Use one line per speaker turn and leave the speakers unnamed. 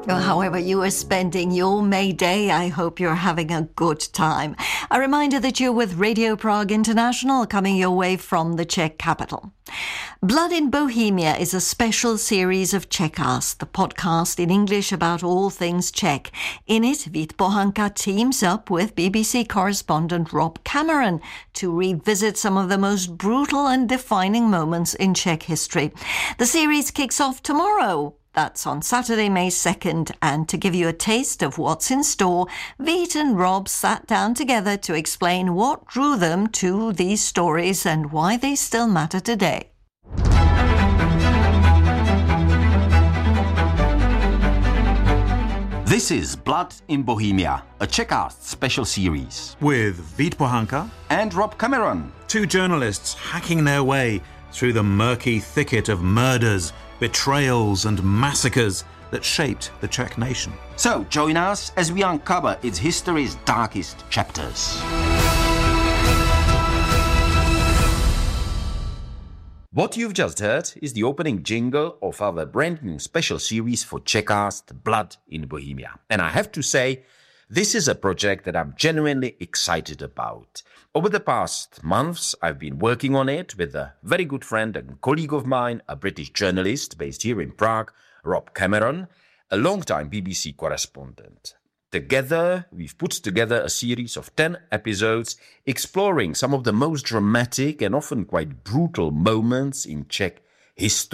Well, however you are spending your May Day, I hope you're having a good time. A reminder that you're with Radio Prague International coming your way from the Czech capital. Blood in Bohemia is a special series of Czechcast, the podcast in English about all things Czech. In it, Vít Pohanka teams up with BBC correspondent Rob Cameron to revisit some of the most brutal and defining moments in Czech history. The series kicks off tomorrow. That's on Saturday, May 2nd. And to give you a taste of what's in store, Vít and Rob sat down together to explain what drew them to these stories and why they still matter today.
This is Blood in Bohemia, a Czechcast special series.
With Vít Pohanka
and Rob Cameron.
Two journalists hacking their way through the murky thicket of murders, betrayals and massacres that shaped the Czech nation.
So join us as we uncover its history's darkest chapters. What you've just heard is the opening jingle of our brand new special series for Czechcast, Blood in Bohemia. And I have to say, this is a project that I'm genuinely excited about. Over the past months, I've been working on it with a very good friend and colleague of mine, a British journalist based here in Prague, Rob Cameron, a long-time BBC correspondent. Together, we've put together a series of 10 episodes exploring some of the most dramatic and often quite brutal moments in Czech history.